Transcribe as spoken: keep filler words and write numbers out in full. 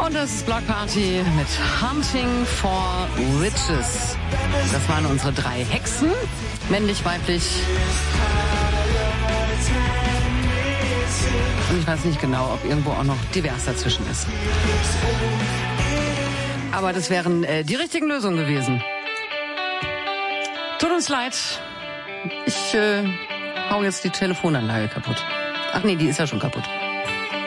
Und das ist Block Party mit Hunting for Witches. Das waren unsere drei Hexen. Männlich, weiblich. Und ich weiß nicht genau, ob irgendwo auch noch divers dazwischen ist. Aber das wären äh, die richtigen Lösungen gewesen. Tut uns leid. Ich äh, hau jetzt die Telefonanlage kaputt. Ach nee, die ist ja schon kaputt.